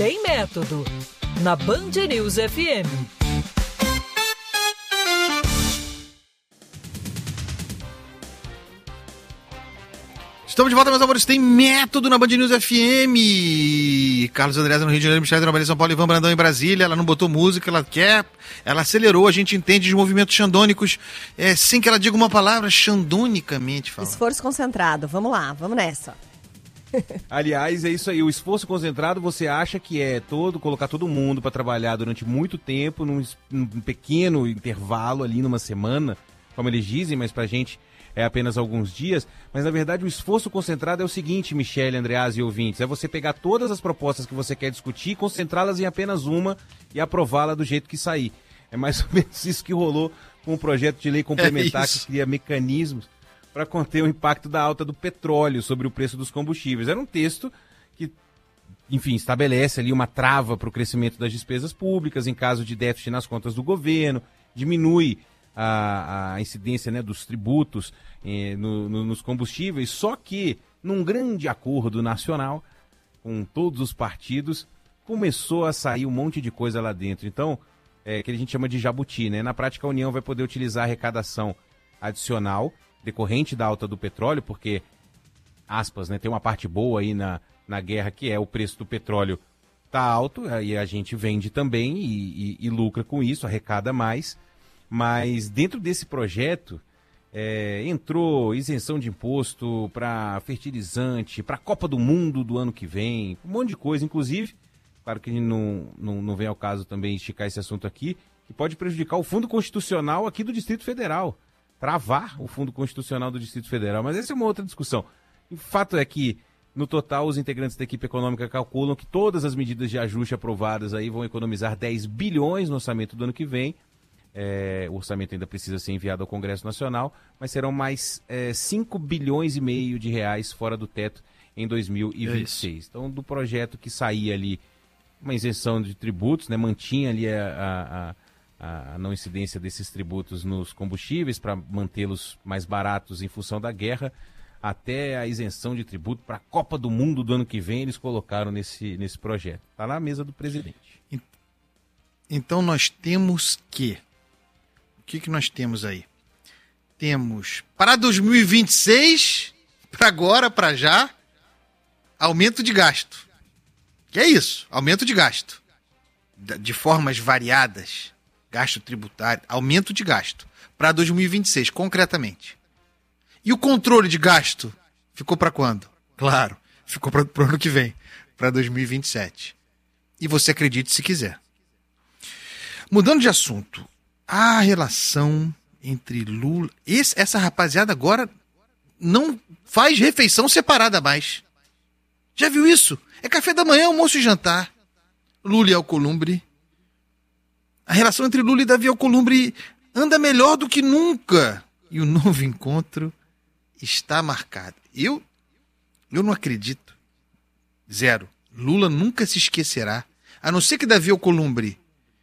tem método, na Band News FM. Estamos de volta, meus amores. Tem método na Band News FM. Carlos Andreasa no Rio de Janeiro, Michele Trabalho em São Paulo, Ivan Brandão em Brasília. Ela não botou música, ela acelerou. A gente entende os movimentos xandônicos sem que ela diga uma palavra, xandonicamente falando. Esforço concentrado. Vamos lá, vamos nessa. Aliás, é isso aí. O esforço concentrado, você acha que é colocar todo mundo para trabalhar durante muito tempo, num pequeno intervalo ali, numa semana, como eles dizem, mas pra gente é apenas alguns dias, mas na verdade o esforço concentrado é o seguinte, Michele, Andreasa e ouvintes, é você pegar todas as propostas que você quer discutir, concentrá-las em apenas uma e aprová-la do jeito que sair. É mais ou menos isso que rolou com o projeto de lei complementar que cria mecanismos para conter o impacto da alta do petróleo sobre o preço dos combustíveis. Era um texto que, enfim, estabelece ali uma trava para o crescimento das despesas públicas em caso de déficit nas contas do governo, diminui a incidência, né, dos tributos nos combustíveis, só que num grande acordo nacional com todos os partidos começou a sair um monte de coisa lá dentro. Então, que a gente chama de jabuti, né? Na prática, a União vai poder utilizar a arrecadação adicional decorrente da alta do petróleo, porque, aspas, né, tem uma parte boa aí na guerra, que é o preço do petróleo tá alto, e a gente vende também e lucra com isso, arrecada mais. Mas dentro desse projeto entrou isenção de imposto para fertilizante, para a Copa do Mundo do ano que vem, um monte de coisa, inclusive, claro que não vem ao caso também esticar esse assunto aqui, que pode prejudicar o Fundo Constitucional aqui do Distrito Federal, travar o Fundo Constitucional do Distrito Federal, mas essa é uma outra discussão. O fato é que, no total, os integrantes da equipe econômica calculam que todas as medidas de ajuste aprovadas aí vão economizar 10 bilhões no orçamento do ano que vem. O orçamento ainda precisa ser enviado ao Congresso Nacional, mas serão mais 5 bilhões e meio de reais fora do teto em 2026. Então, do projeto que saía ali uma isenção de tributos, né, mantinha ali a não incidência desses tributos nos combustíveis para mantê-los mais baratos em função da guerra, até a isenção de tributo para a Copa do Mundo do ano que vem, eles colocaram nesse projeto. Está na mesa do presidente. Então nós temos que... O que nós temos aí? Temos para 2026, para agora, para já, aumento de gasto. Que é isso, aumento de gasto. De formas variadas, gasto tributário, aumento de gasto. Para 2026, concretamente. E o controle de gasto ficou para quando? Claro, ficou para o ano que vem, para 2027. E você acredite se quiser. Mudando de assunto, a relação entre Lula... Essa rapaziada agora não faz refeição separada mais. Já viu isso? É café da manhã, almoço e jantar. Lula e Alcolumbre. A relação entre Lula e Davi Alcolumbre anda melhor do que nunca. E o novo encontro está marcado. Eu não acredito. Zero. Lula nunca se esquecerá. A não ser que Davi Alcolumbre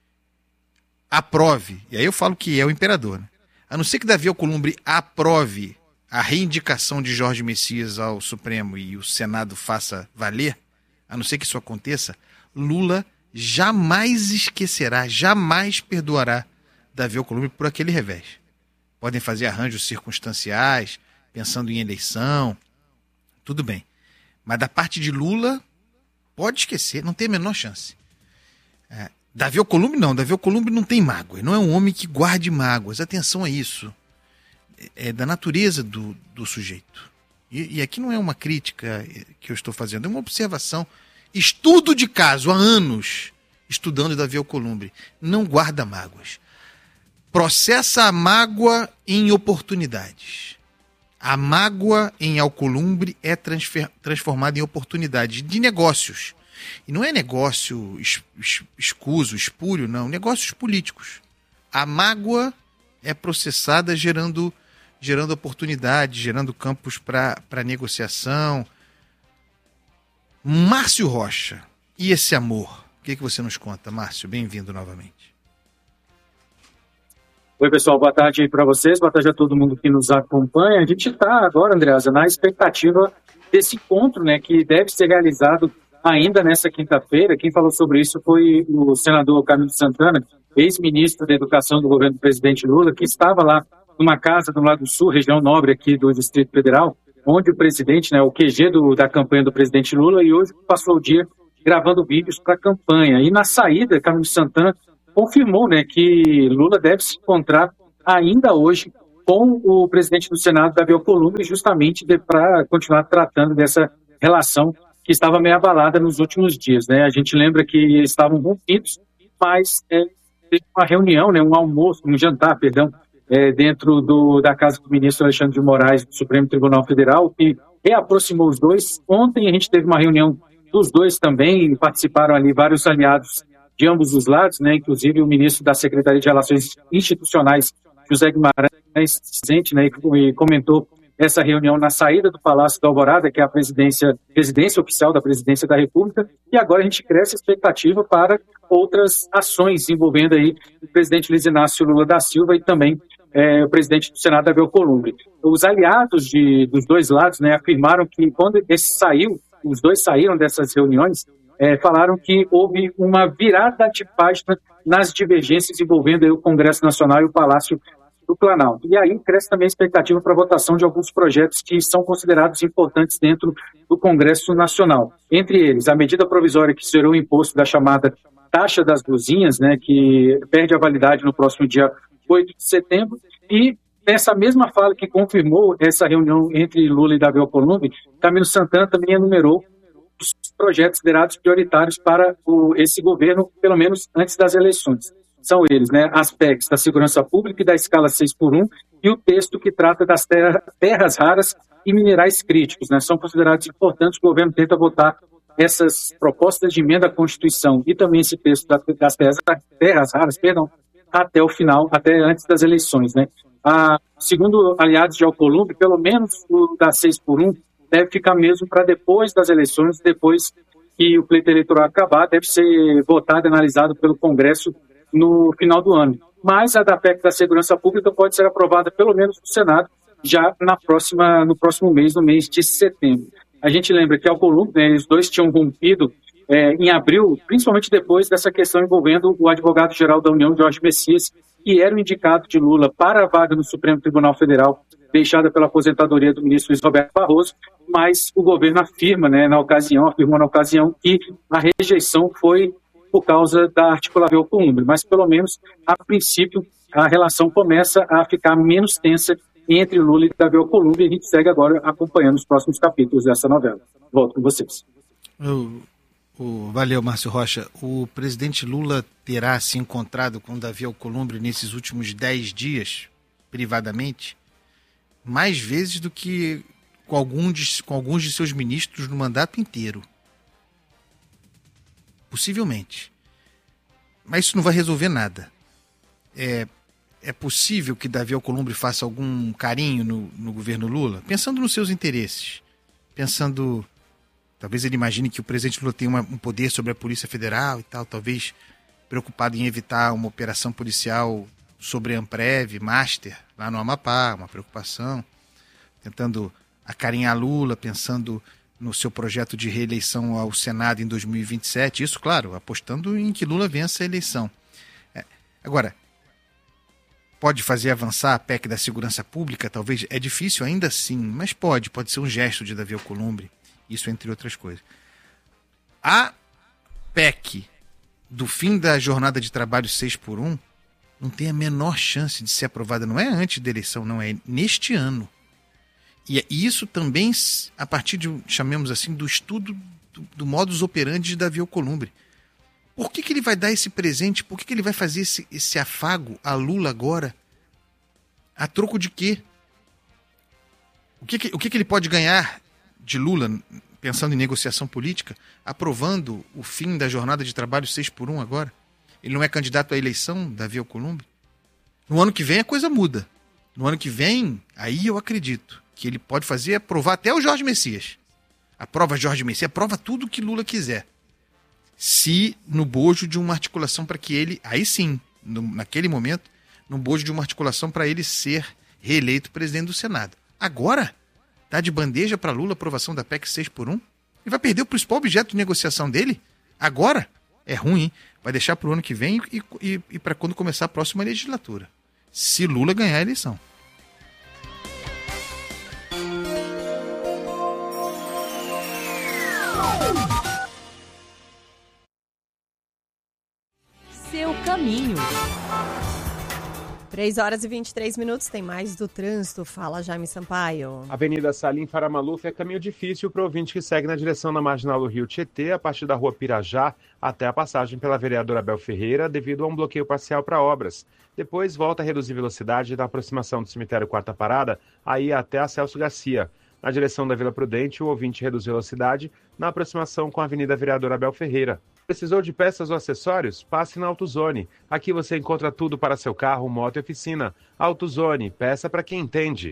aprove, e aí eu falo que é o imperador, né? A não ser que Davi Alcolumbre aprove a reindicação de Jorge Messias ao Supremo e o Senado faça valer, a não ser que isso aconteça, Lula jamais esquecerá, jamais perdoará Davi Alcolumbre por aquele revés. Podem fazer arranjos circunstanciais, pensando em eleição, tudo bem. Mas da parte de Lula, pode esquecer, não tem a menor chance. Davi Alcolumbre não, Davi Alcolumbre não tem mágoa, não é um homem que guarde mágoas, atenção a isso, é da natureza do sujeito. E aqui não é uma crítica que eu estou fazendo, é uma observação, estudo de caso há anos, estudando Davi Alcolumbre, não guarda mágoas, processa a mágoa em oportunidades. A mágoa em Alcolumbre é transformada em oportunidade de negócios. E não é negócio escuso, espúrio, não. Negócios políticos. A mágoa é processada gerando oportunidades, gerando campos para negociação. Márcio Rocha, e esse amor? O que você nos conta, Márcio? Bem-vindo novamente. Oi, pessoal, boa tarde aí para vocês, boa tarde a todo mundo que nos acompanha. A gente está agora, Andreasa, na expectativa desse encontro, né, que deve ser realizado ainda nessa quinta-feira, quem falou sobre isso foi o senador Camilo Santana, ex-ministro da Educação do governo do presidente Lula, que estava lá numa casa do lado sul, região nobre aqui do Distrito Federal, onde o presidente, né, o QG da campanha do presidente Lula, e hoje passou o dia gravando vídeos para a campanha. E na saída, Camilo Santana confirmou, né, que Lula deve se encontrar ainda hoje com o presidente do Senado, Davi Alcolumbre, justamente para continuar tratando dessa relação que estava meio abalada nos últimos dias, né? A gente lembra que eles estavam rompidos, mas teve uma reunião, né, um almoço, um jantar, perdão, dentro da casa do ministro Alexandre de Moraes, do Supremo Tribunal Federal, que reaproximou os dois. Ontem a gente teve uma reunião dos dois também, participaram ali vários aliados de ambos os lados, né, inclusive o ministro da Secretaria de Relações Institucionais, José Guimarães, presente, né, e comentou essa reunião na saída do Palácio da Alvorada, que é a residência oficial da Presidência da República, e agora a gente cresce a expectativa para outras ações envolvendo aí o presidente Luiz Inácio Lula da Silva e também o presidente do Senado, Davi Alcolumbre. Os aliados dos dois lados, né, afirmaram que quando os dois saíram dessas reuniões, falaram que houve uma virada de página nas divergências envolvendo aí o Congresso Nacional e o Palácio do Planalto. E aí cresce também a expectativa para a votação de alguns projetos que são considerados importantes dentro do Congresso Nacional. Entre eles, a medida provisória que zerou o imposto da chamada taxa das blusinhas, né, que perde a validade no próximo dia 8 de setembro, e nessa mesma fala que confirmou essa reunião entre Lula e Davi Alcolumbre, Camilo Santana também enumerou os projetos considerados prioritários para esse governo, pelo menos antes das eleições. São eles, né, as PECs da segurança pública e da escala 6x1 e o texto que trata das terras raras e minerais críticos, né, são considerados importantes. O governo tenta votar essas propostas de emenda à Constituição e também esse texto das terras raras, até o final, até antes das eleições, né. Segundo aliados de Alcolumbre, pelo menos o da 6x1 deve ficar mesmo para depois das eleições, depois que o pleito eleitoral acabar, deve ser votado e analisado pelo Congresso no final do ano. Mas a da PEC da Segurança Pública pode ser aprovada pelo menos no Senado já no próximo mês, no mês de setembro. A gente lembra que Alcolumbre, né, os dois tinham rompido em abril, principalmente depois dessa questão envolvendo o advogado-geral da União, Jorge Messias, que era o indicado de Lula para a vaga no Supremo Tribunal Federal, deixada pela aposentadoria do ministro Luiz Roberto Barroso, mas o governo afirmou na ocasião que a rejeição foi por causa da articulação Alcolumbre, mas pelo menos, a princípio, a relação começa a ficar menos tensa entre Lula e Davi Alcolumbre, e a gente segue agora acompanhando os próximos capítulos dessa novela. Volto com vocês. Valeu, Márcio Rocha. O presidente Lula terá se encontrado com Davi Alcolumbre nesses últimos 10 dias, privadamente, mais vezes do que com alguns de seus ministros no mandato inteiro. Possivelmente. Mas isso não vai resolver nada. É possível que Davi Alcolumbre faça algum carinho no governo Lula, pensando nos seus interesses. Talvez ele imagine que o presidente Lula tem um poder sobre a Polícia Federal e tal, talvez preocupado em evitar uma operação policial sobre Amprev, Master, lá no Amapá, uma preocupação, tentando acarinhar Lula, pensando no seu projeto de reeleição ao Senado em 2027, isso, claro, apostando em que Lula vença a eleição. Agora, pode fazer avançar a PEC da segurança pública, talvez, é difícil ainda assim, mas pode ser um gesto de Davi Alcolumbre, isso entre outras coisas. A PEC do fim da jornada de trabalho 6x1 não tem a menor chance de ser aprovada, não é antes da eleição, não, é neste ano. E isso também a partir de, chamemos assim, do estudo do modus operandi de Davi Alcolumbre. Por que ele vai dar esse presente? Por que ele vai fazer esse afago a Lula agora? A troco de quê? O que ele pode ganhar de Lula, pensando em negociação política, aprovando o fim da jornada de trabalho 6x1 agora? Ele não é candidato à eleição, Davi Alcolumbre? No ano que vem a coisa muda. No ano que vem, aí eu acredito que ele pode fazer aprovar até o Jorge Messias. Aprova Jorge Messias, aprova tudo que Lula quiser. Se no bojo de uma articulação para que ele, aí sim, naquele momento, no bojo de uma articulação para ele ser reeleito presidente do Senado. Agora, tá de bandeja para Lula a aprovação da PEC 6x1? Ele vai perder o principal objeto de negociação dele? Agora? É ruim, hein? Vai deixar para o ano que vem e para quando começar a próxima legislatura. Se Lula ganhar a eleição. Seu caminho. 3h23, tem mais do trânsito. Fala, Jaime Sampaio. Avenida Salim Faramaluf é caminho difícil para o ouvinte que segue na direção da Marginal do Rio Tietê, a partir da rua Pirajá até a passagem pela vereadora Abel Ferreira, devido a um bloqueio parcial para obras. Depois volta a reduzir velocidade da aproximação do cemitério Quarta Parada, aí até a Celso Garcia. Na direção da Vila Prudente, o ouvinte reduz velocidade na aproximação com a Avenida Vereadora Abel Ferreira. Precisou de peças ou acessórios? Passe na AutoZone. Aqui você encontra tudo para seu carro, moto e oficina. AutoZone, peça para quem entende.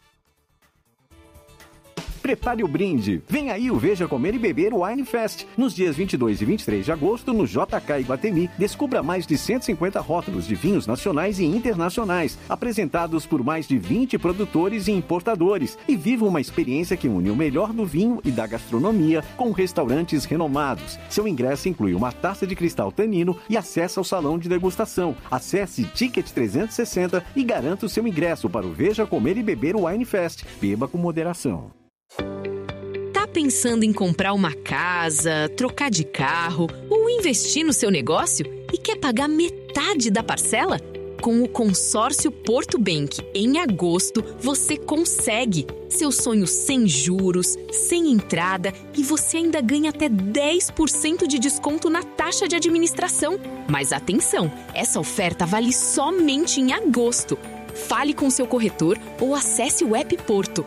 Prepare o brinde. Vem aí o Veja Comer e Beber Wine Fest. Nos dias 22 e 23 de agosto, no JK Iguatemi, descubra mais de 150 rótulos de vinhos nacionais e internacionais, apresentados por mais de 20 produtores e importadores. E viva uma experiência que une o melhor do vinho e da gastronomia com restaurantes renomados. Seu ingresso inclui uma taça de cristal Tanino e acesso ao salão de degustação. Acesse Ticket 360 e garanta o seu ingresso para o Veja Comer e Beber Wine Fest. Beba com moderação. Tá pensando em comprar uma casa, trocar de carro ou investir no seu negócio e quer pagar metade da parcela? Com o consórcio Porto Bank, em agosto, você consegue. Seu sonho sem juros, sem entrada e você ainda ganha até 10% de desconto na taxa de administração. Mas atenção, essa oferta vale somente em agosto. Fale com seu corretor ou acesse o app Porto.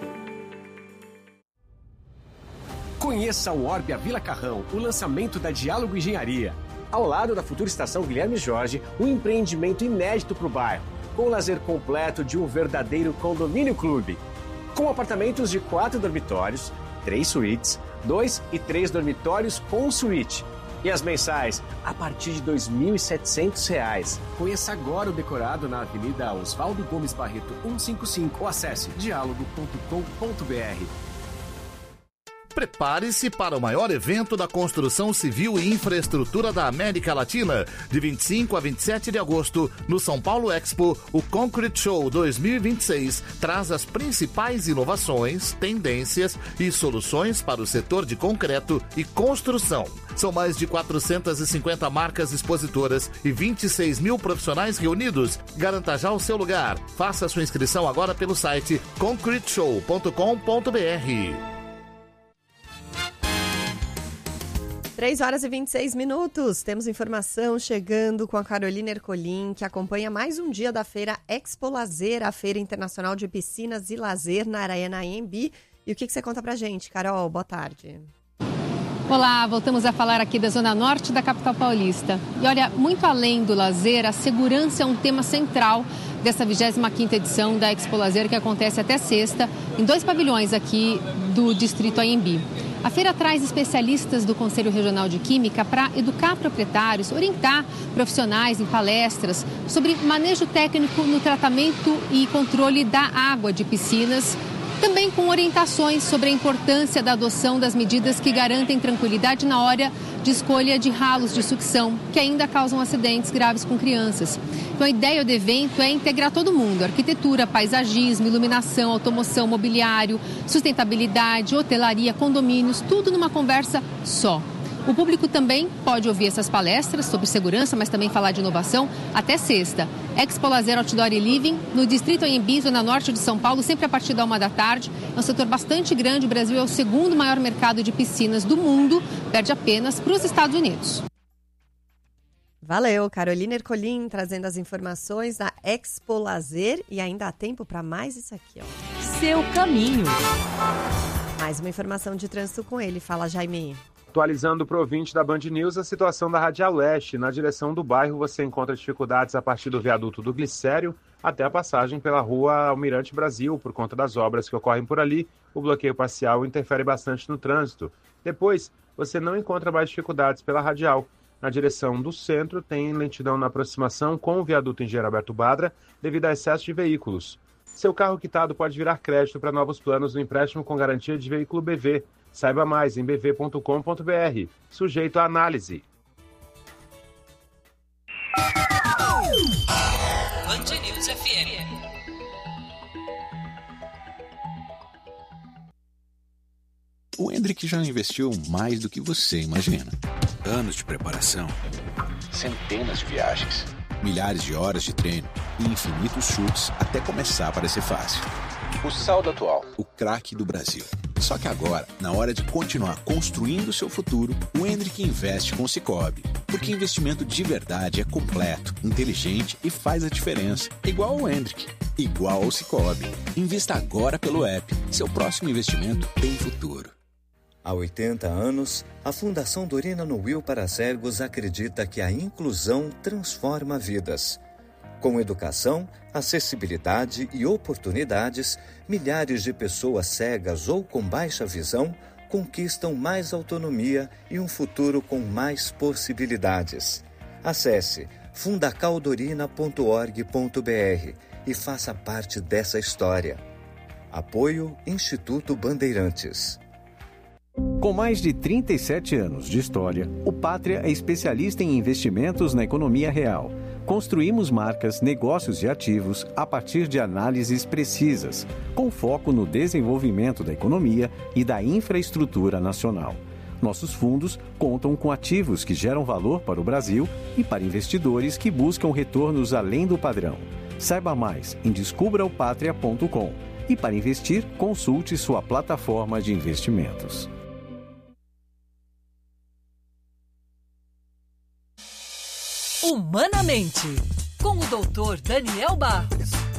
Conheça o Orbia Vila Carrão, o lançamento da Diálogo Engenharia. Ao lado da futura estação Guilherme Jorge, um empreendimento inédito para o bairro, com o lazer completo de um verdadeiro condomínio clube. Com apartamentos de 4 dormitórios, 3 suítes, 2 e 3 dormitórios com suíte. E as mensais, a partir de R$ 2.700. Conheça agora o decorado na Avenida Oswaldo Gomes Barreto 155 ou acesse dialogo.com.br. Prepare-se para o maior evento da construção civil e infraestrutura da América Latina. De 25 a 27 de agosto, no São Paulo Expo, o Concrete Show 2026 traz as principais inovações, tendências e soluções para o setor de concreto e construção. São mais de 450 marcas expositoras e 26 mil profissionais reunidos. Garanta já o seu lugar. Faça sua inscrição agora pelo site concreteshow.com.br. 3h26, temos informação chegando com a Carolina Ercolim, que acompanha mais um dia da feira Expo Lazer, a Feira Internacional de Piscinas e Lazer na Arena AMB. E o que você conta pra gente, Carol? Boa tarde. Olá, voltamos a falar aqui da Zona Norte da capital paulista. E olha, muito além do lazer, a segurança é um tema central dessa 25ª edição da Expo Lazer, que acontece até sexta, em 2 pavilhões aqui do distrito AMB. A feira traz especialistas do Conselho Regional de Química para educar proprietários, orientar profissionais em palestras sobre manejo técnico no tratamento e controle da água de piscinas, também com orientações sobre a importância da adoção das medidas que garantem tranquilidade na hora de escolha de ralos de sucção, que ainda causam acidentes graves com crianças. Então a ideia do evento é integrar todo mundo: arquitetura, paisagismo, iluminação, automoção, mobiliário, sustentabilidade, hotelaria, condomínios, tudo numa conversa só. O público também pode ouvir essas palestras sobre segurança, mas também falar de inovação até sexta. Expo Lazer Outdoor e Living, no Distrito AMB, Zona Norte de São Paulo, sempre a partir da 13h. É um setor bastante grande. O Brasil é o 2º maior mercado de piscinas do mundo, perde apenas para os Estados Unidos. Valeu, Carolina Ercolim, trazendo as informações da Expo Lazer. E ainda há tempo para mais isso aqui, ó. Seu caminho. Mais uma informação de trânsito com ele. Fala, Jaime. Atualizando para o ouvinte da Band News a situação da Radial Leste. Na direção do bairro você encontra dificuldades a partir do viaduto do Glicério até a passagem pela rua Almirante Brasil. Por conta das obras que ocorrem por ali, o bloqueio parcial interfere bastante no trânsito. Depois, você não encontra mais dificuldades pela Radial. Na direção do centro, tem lentidão na aproximação com o viaduto Engenheiro Alberto Badra devido a excesso de veículos. Seu carro quitado pode virar crédito para novos planos no empréstimo com garantia de veículo BV. Saiba mais em bv.com.br. Sujeito à análise. Band News FM. O Hendrick já investiu mais do que você imagina. Anos de preparação, centenas de viagens, milhares de horas de treino e infinitos chutes até começar a parecer fácil. O saldo atual, o craque do Brasil. Só que agora, na hora de continuar construindo seu futuro, o Hendrick investe com o Sicoob. Porque investimento de verdade é completo, inteligente e faz a diferença. Igual ao Hendrick, igual ao Sicoob. Invista agora pelo app. Seu próximo investimento tem futuro. Há 80 anos, a Fundação Dorina no Will para Cegos acredita que a inclusão transforma vidas. Com educação, acessibilidade e oportunidades, milhares de pessoas cegas ou com baixa visão conquistam mais autonomia e um futuro com mais possibilidades. Acesse fundacaldorina.org.br e faça parte dessa história. Apoio Instituto Bandeirantes. Com mais de 37 anos de história, o Pátria é especialista em investimentos na economia real. Construímos marcas, negócios e ativos a partir de análises precisas, com foco no desenvolvimento da economia e da infraestrutura nacional. Nossos fundos contam com ativos que geram valor para o Brasil e para investidores que buscam retornos além do padrão. Saiba mais em descubraopatria.com e para investir, consulte sua plataforma de investimentos. Humanamente, com o Dr. Daniel Barros.